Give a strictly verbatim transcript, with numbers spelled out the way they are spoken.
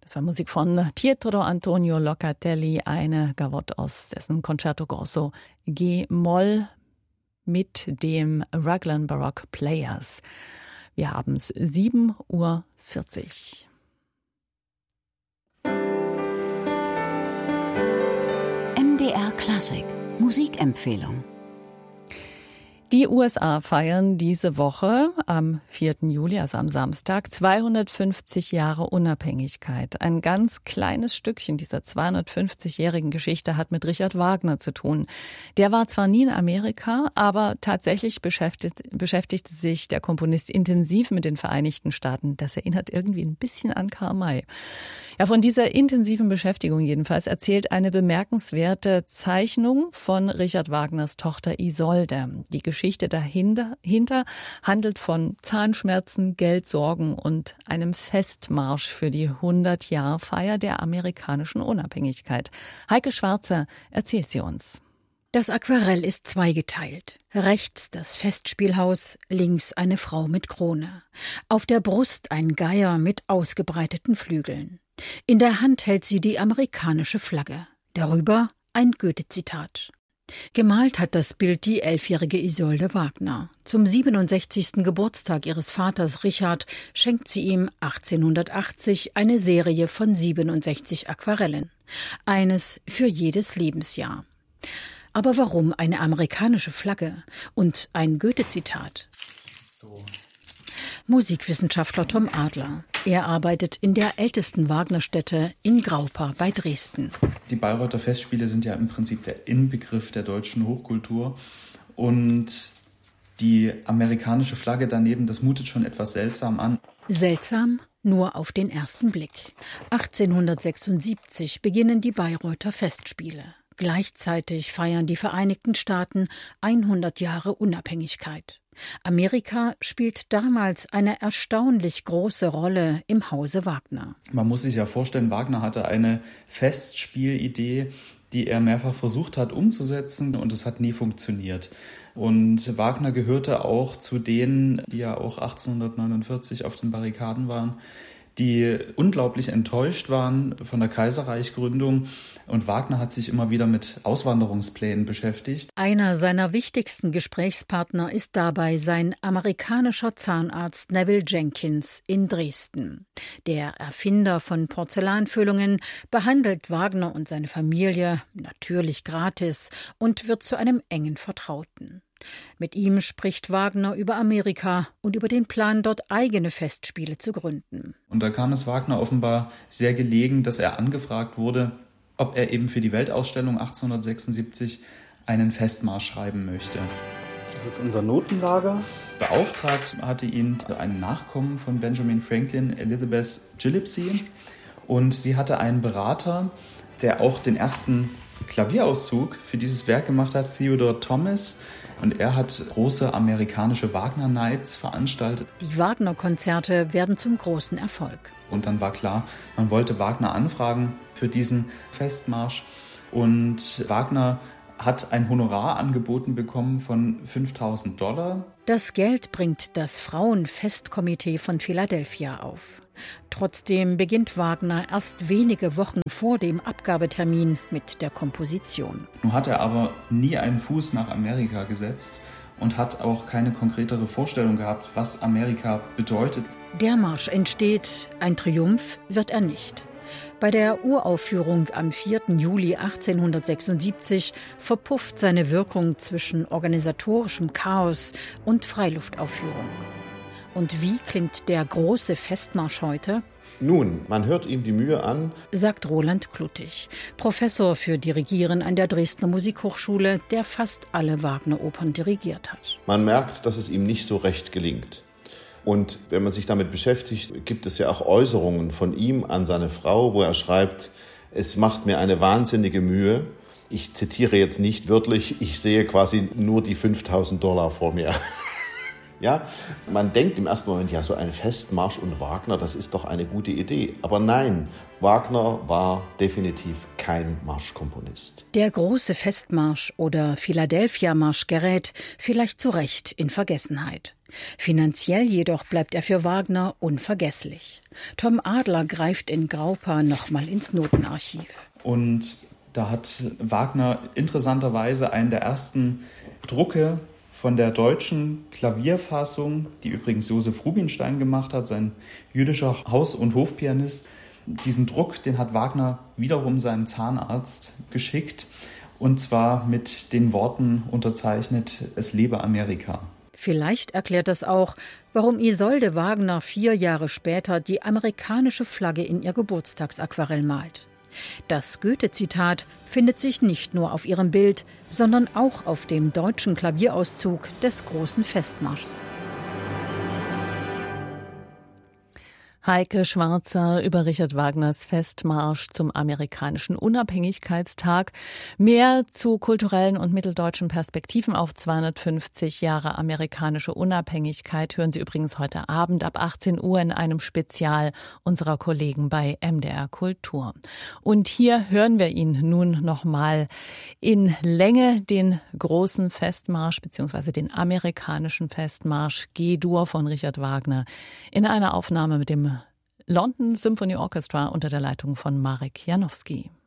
Das war Musik von Pietro Antonio Locatelli, eine Gavotte aus dessen Concerto Grosso G-Moll mit dem Raglan Baroque Players. Wir haben es sieben Uhr vierzig. M D R Klassik Musikempfehlung. Die U S A feiern diese Woche am vierten Juli, also am Samstag, zweihundertfünfzig Jahre Unabhängigkeit. Ein ganz kleines Stückchen dieser zweihundertfünfzigjährigen Geschichte hat mit Richard Wagner zu tun. Der war zwar nie in Amerika, aber tatsächlich beschäftigt, beschäftigte sich der Komponist intensiv mit den Vereinigten Staaten. Das erinnert irgendwie ein bisschen an Karl May. Ja, von dieser intensiven Beschäftigung jedenfalls erzählt eine bemerkenswerte Zeichnung von Richard Wagners Tochter Isolde. Die Geschichte dahinter hinter handelt von Zahnschmerzen, Geldsorgen und einem Festmarsch für die hundert-Jahr-Feier der amerikanischen Unabhängigkeit. Heike Schwarzer erzählt sie uns. Das Aquarell ist zweigeteilt. Rechts das Festspielhaus, links eine Frau mit Krone. Auf der Brust ein Geier mit ausgebreiteten Flügeln. In der Hand hält sie die amerikanische Flagge. Darüber ein Goethe-Zitat. Gemalt hat das Bild die elfjährige Isolde Wagner. Zum siebenundsechzigsten Geburtstag ihres Vaters Richard schenkt sie ihm achtzehnhundertachtzig eine Serie von siebenundsechzig Aquarellen. Eines für jedes Lebensjahr. Aber warum eine amerikanische Flagge und ein Goethe-Zitat? So. Musikwissenschaftler Tom Adler. Er arbeitet in der ältesten Wagnerstätte in Graupa bei Dresden. Die Bayreuther Festspiele sind ja im Prinzip der Inbegriff der deutschen Hochkultur. Und die amerikanische Flagge daneben, das mutet schon etwas seltsam an. Seltsam? Nur auf den ersten Blick. achtzehnhundertsechsundsiebzig beginnen die Bayreuther Festspiele. Gleichzeitig feiern die Vereinigten Staaten hundert Jahre Unabhängigkeit. Amerika spielt damals eine erstaunlich große Rolle im Hause Wagner. Man muss sich ja vorstellen, Wagner hatte eine Festspielidee, die er mehrfach versucht hat umzusetzen, und es hat nie funktioniert. Und Wagner gehörte auch zu denen, die ja auch achtzehnhundertneunundvierzig auf den Barrikaden waren, die unglaublich enttäuscht waren von der Kaiserreichgründung. Und Wagner hat sich immer wieder mit Auswanderungsplänen beschäftigt. Einer seiner wichtigsten Gesprächspartner ist dabei sein amerikanischer Zahnarzt Neville Jenkins in Dresden. Der Erfinder von Porzellanfüllungen behandelt Wagner und seine Familie natürlich gratis und wird zu einem engen Vertrauten. Mit ihm spricht Wagner über Amerika und über den Plan, dort eigene Festspiele zu gründen. Und da kam es Wagner offenbar sehr gelegen, dass er angefragt wurde, ob er eben für die Weltausstellung achtzehnhundertsechsundsiebzig einen Festmarsch schreiben möchte. Das ist unser Notenlager. Beauftragt hatte ihn ein Nachkommen von Benjamin Franklin, Elizabeth Gillespie. Und sie hatte einen Berater, der auch den ersten Klavierauszug für dieses Werk gemacht hat, Theodore Thomas. Und er hat große amerikanische Wagner-Nights veranstaltet. Die Wagner-Konzerte werden zum großen Erfolg. Und dann war klar, man wollte Wagner anfragen für diesen Festmarsch. Und Wagner hat ein Honorar angeboten bekommen von fünftausend Dollar. Das Geld bringt das Frauenfestkomitee von Philadelphia auf. Trotzdem beginnt Wagner erst wenige Wochen vor dem Abgabetermin mit der Komposition. Nun hat er aber nie einen Fuß nach Amerika gesetzt und hat auch keine konkretere Vorstellung gehabt, was Amerika bedeutet. Der Marsch entsteht, ein Triumph wird er nicht. Bei der Uraufführung am vierten Juli achtzehnhundertsechsundsiebzig verpufft seine Wirkung zwischen organisatorischem Chaos und Freiluftaufführung. Und wie klingt der große Festmarsch heute? Nun, man hört ihm die Mühe an, sagt Roland Kluttig, Professor für Dirigieren an der Dresdner Musikhochschule, der fast alle Wagner-Opern dirigiert hat. Man merkt, dass es ihm nicht so recht gelingt. Und wenn man sich damit beschäftigt, gibt es ja auch Äußerungen von ihm an seine Frau, wo er schreibt, es macht mir eine wahnsinnige Mühe. Ich zitiere jetzt nicht wörtlich, ich sehe quasi nur die fünftausend Dollar vor mir. Ja, man denkt im ersten Moment, ja, so ein Festmarsch und Wagner, das ist doch eine gute Idee. Aber nein, Wagner war definitiv kein Marschkomponist. Der große Festmarsch oder Philadelphia-Marsch gerät vielleicht zu Recht in Vergessenheit. Finanziell jedoch bleibt er für Wagner unvergesslich. Tom Adler greift in Graupa nochmal ins Notenarchiv. Und da hat Wagner interessanterweise einen der ersten Drucke von der deutschen Klavierfassung, die übrigens Josef Rubinstein gemacht hat, sein jüdischer Haus- und Hofpianist. Diesen Druck, den hat Wagner wiederum seinem Zahnarzt geschickt, und zwar mit den Worten unterzeichnet: Es lebe Amerika. Vielleicht erklärt das auch, warum Isolde Wagner vier Jahre später die amerikanische Flagge in ihr Geburtstagsaquarell malt. Das Goethe-Zitat findet sich nicht nur auf ihrem Bild, sondern auch auf dem deutschen Klavierauszug des großen Festmarschs. Heike Schwarzer über Richard Wagners Festmarsch zum amerikanischen Unabhängigkeitstag. Mehr zu kulturellen und mitteldeutschen Perspektiven auf zweihundertfünfzig Jahre amerikanische Unabhängigkeit hören Sie übrigens heute Abend ab achtzehn Uhr in einem Spezial unserer Kollegen bei M D R Kultur. Und hier hören wir ihn nun nochmal in Länge, den großen Festmarsch bzw. den amerikanischen Festmarsch G-Dur von Richard Wagner in einer Aufnahme mit dem London Symphony Orchestra unter der Leitung von Marek Janowski.